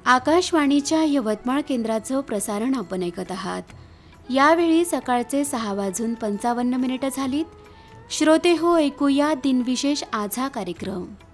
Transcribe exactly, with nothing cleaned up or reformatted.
आकाशवाणीच्या यवतमाळ केंद्राचं प्रसारण आपण ऐकत आहात. यावेळी सकाळचे सहा वाजून पंचावन्न मिनिटं झालीत. श्रोते हो, ऐकूया दिनविशेष आज हा कार्यक्रम.